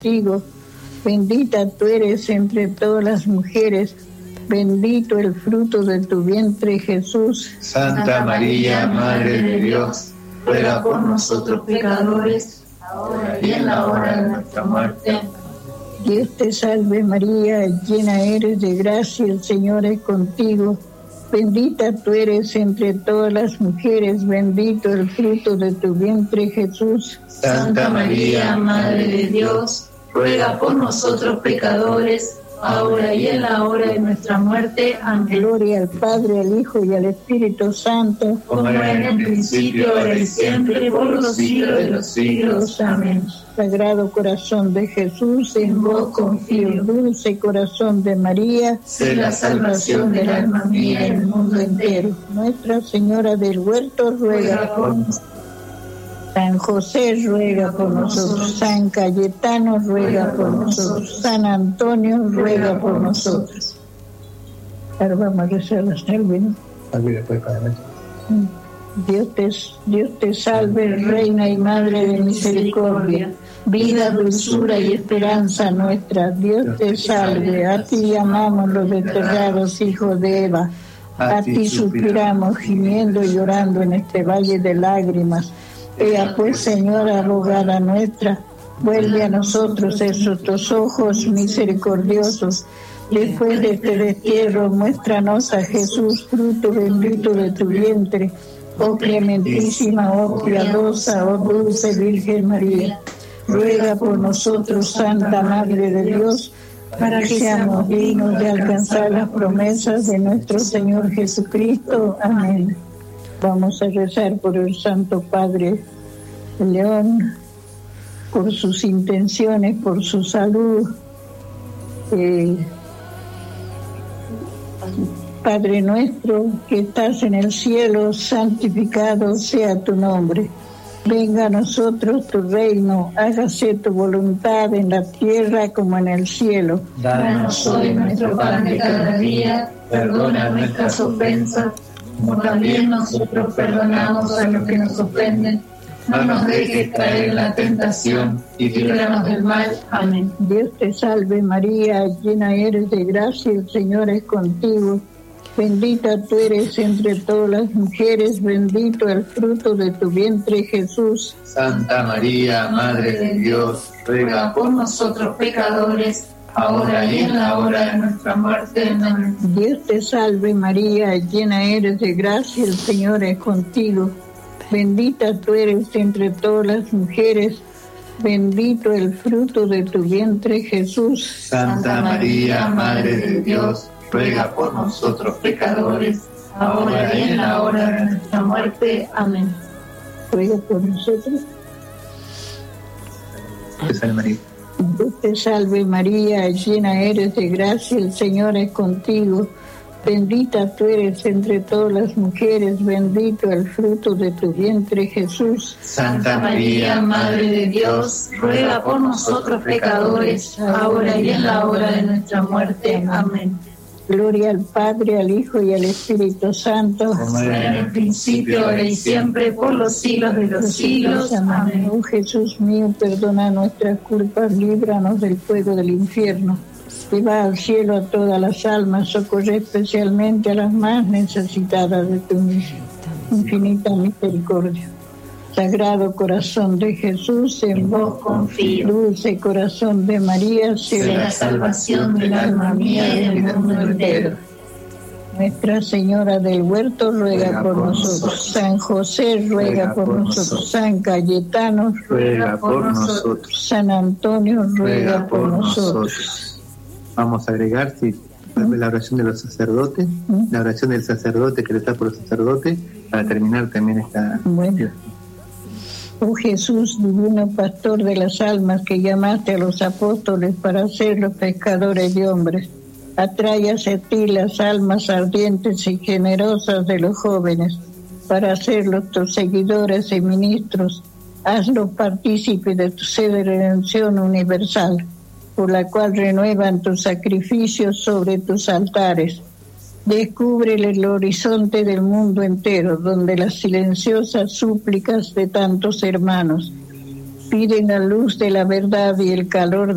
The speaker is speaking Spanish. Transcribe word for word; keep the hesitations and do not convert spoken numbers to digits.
contigo. Bendita tú eres entre todas las mujeres, bendito el fruto de tu vientre, Jesús. Santa María, Madre de Dios, ruega por nosotros pecadores, ahora y en la hora de nuestra muerte. Dios te salve María, llena eres de gracia, el Señor es contigo. Bendita tú eres entre todas las mujeres, bendito el fruto de tu vientre, Jesús. Santa María, Madre de Dios, ruega por nosotros pecadores, ahora y en la hora de nuestra muerte. Amén. Gloria al Padre, al Hijo y al Espíritu Santo, como era en el principio, ahora y siempre, por los siglos de los siglos. Amén. Sagrado corazón de Jesús, en vos confío. Dulce corazón de María, sé la salvación del alma mía y del mundo entero. Nuestra Señora del Huerto, ruega por nosotros. San José, ruega por nosotros. San Cayetano, ruega por nosotros. San Antonio, ruega por nosotros. Ahora vamos a rezar la salve, ¿no? Dios te, Dios te salve, Reina y Madre de misericordia, vida, dulzura y esperanza nuestra. Dios te salve, a ti llamamos los desterrados hijos de Eva, a ti suspiramos gimiendo y llorando en este valle de lágrimas. Ea pues, Señora abogada nuestra, vuelve a nosotros esos tus ojos misericordiosos. Después de este destierro, muéstranos a Jesús, fruto bendito de tu vientre. Oh clementísima, oh piadosa, oh dulce Virgen María, ruega por nosotros, Santa Madre de Dios, para que seamos dignos de alcanzar las promesas de nuestro Señor Jesucristo. Amén. Vamos a rezar por el Santo Padre León, por sus intenciones, por su salud. Eh, Padre nuestro que estás en el cielo, santificado sea tu nombre. Venga a nosotros tu reino, hágase tu voluntad en la tierra como en el cielo. Danos hoy nuestro pan de cada día, perdona nuestras ofensas, como también nosotros perdonamos a los que nos ofenden. No nos dejes caer en la tentación y líbranos del mal. Amén. Dios te salve María, llena eres de gracia, el Señor es contigo. Bendita tú eres entre todas las mujeres, bendito el fruto de tu vientre, Jesús. Santa María, Madre de Dios, ruega por nosotros pecadores, ahora y en la hora de nuestra muerte. Amén. Dios te salve María, llena eres de gracia, el Señor es contigo. Bendita tú eres entre todas las mujeres, bendito el fruto de tu vientre, Jesús. Santa María, Madre de Dios, ruega por nosotros pecadores, ahora y en la hora de nuestra muerte. Amén. Ruega por nosotros. Te salve María. Dios te salve María, llena eres de gracia, el Señor es contigo. Bendita tú eres entre todas las mujeres, bendito el fruto de tu vientre, Jesús. Santa María, Madre de Dios, ruega por nosotros pecadores, ahora y en la hora de nuestra muerte. Amén. Gloria al Padre, al Hijo y al Espíritu Santo, como era en el principio, ahora y siempre, por los siglos de los siglos. Amén. Oh Jesús mío, perdona nuestras culpas, líbranos del fuego del infierno. Lleva al cielo a todas las almas, socorre especialmente a las más necesitadas de tu infinita misericordia. Sagrado corazón de Jesús, en vos confío. Dulce corazón de María, sé la salvación del alma mía y del mundo entero. Nuestra Señora del Huerto, ruega, ruega por, por nosotros. nosotros. San José, ruega, ruega por, por nosotros. nosotros. San Cayetano, ruega por nosotros. San Antonio, ruega, ruega por, por nosotros. nosotros. Vamos a agregar, sí, la oración de los sacerdotes, ¿Mm? la oración del sacerdote que le está por los sacerdotes, para terminar también esta... Bueno. Oh Jesús, divino pastor de las almas, que llamaste a los apóstoles para ser los pescadores de hombres, atrae hacia ti las almas ardientes y generosas de los jóvenes, para hacerlos tus seguidores y ministros. Hazlos partícipes de tu sed de redención universal, por la cual renuevan tus sacrificios sobre tus altares. Descúbrele el horizonte del mundo entero, donde las silenciosas súplicas de tantos hermanos piden la luz de la verdad y el calor